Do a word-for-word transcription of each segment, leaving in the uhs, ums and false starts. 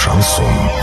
Шансон.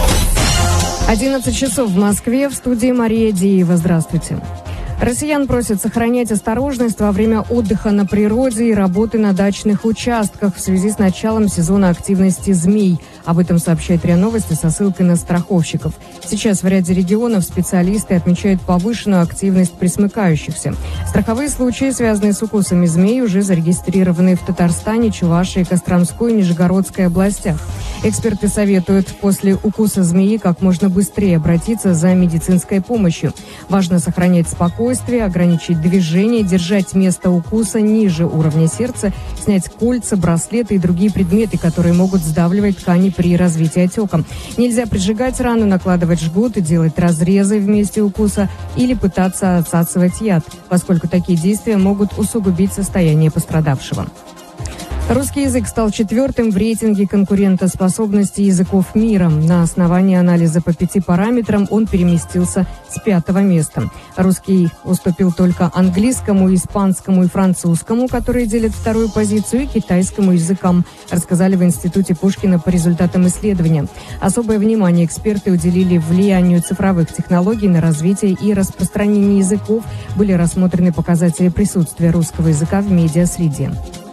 одиннадцать часов в Москве, в студии Мария Деева. Здравствуйте. Россиян просят сохранять осторожность во время отдыха на природе и работы на дачных участках в связи с началом сезона активности змей. Об этом сообщает РИА Новости со ссылкой на страховщиков. Сейчас в ряде регионов специалисты отмечают повышенную активность пресмыкающихся. Страховые случаи, связанные с укусами змей, уже зарегистрированы в Татарстане, Чувашии, Костромской и Нижегородской областях. Эксперты советуют после укуса змеи как можно быстрее обратиться за медицинской помощью. Важно сохранять спокойствие, ограничить движение, держать место укуса ниже уровня сердца, снять кольца, браслеты и другие предметы, которые могут сдавливать ткани при развитии отека. Нельзя прижигать рану, накладывать жгут и делать разрезы в месте укуса или пытаться отсасывать яд, поскольку такие действия могут усугубить состояние пострадавшего. Русский язык стал четвертым в рейтинге конкурентоспособности языков мира. На основании анализа по пяти параметрам он переместился с пятого места. Русский уступил только английскому, испанскому и французскому, которые делят вторую позицию, и китайскому языкам, рассказали в Институте Пушкина по результатам исследования. Особое внимание эксперты уделили влиянию цифровых технологий на развитие и распространение языков. Были рассмотрены показатели присутствия русского языка в медиасреде.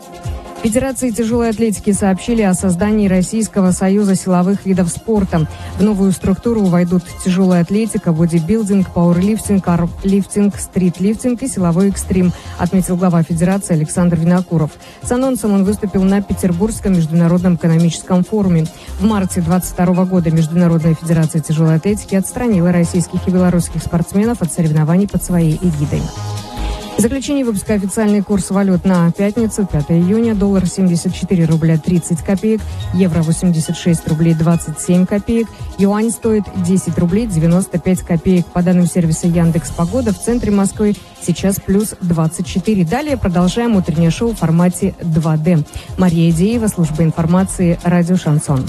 В Федерации тяжелой атлетики сообщили о создании Российского союза силовых видов спорта. В новую структуру войдут тяжелая атлетика, бодибилдинг, пауэрлифтинг, армлифтинг, стритлифтинг и силовой экстрим, отметил глава Федерации Александр Винокуров. С анонсом он выступил на Петербургском международном экономическом форуме. В марте двадцать второго года Международная федерация тяжелой атлетики отстранила российских и белорусских спортсменов от соревнований под своей эгидой. В заключение выпуска официальный курс валют на пятницу, пятого июня. Доллар семьдесят четыре рубля тридцать копеек, евро восемьдесят шесть рублей двадцать семь копеек, юань стоит десять рублей девяносто пять копеек. По данным сервиса Яндекс.Погода, в центре Москвы сейчас плюс двадцать четыре. Далее продолжаем утреннее шоу в формате два дэ. Мария Деева, служба информации, радио «Шансон».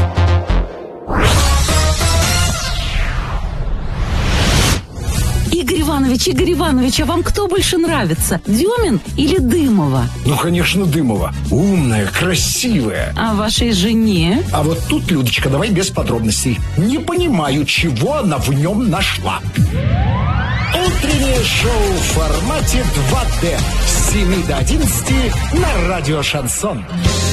Игорь Иванович, Игорь Иванович, а вам кто больше нравится, Дюмин или Дымова? Ну, конечно, Дымова. Умная, красивая. А вашей жене? А вот тут, Людочка, давай без подробностей. Не понимаю, чего она в нем нашла. Утреннее шоу в формате два дэ с семи до одиннадцати на радио «Шансон».